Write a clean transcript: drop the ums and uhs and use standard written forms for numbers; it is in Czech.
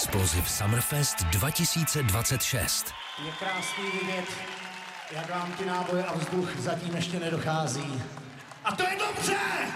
Explosive Summerfest 2026. Je krásný vidět, jak vám ty náboje a vzduch zatím ještě nedochází. A to je dobře!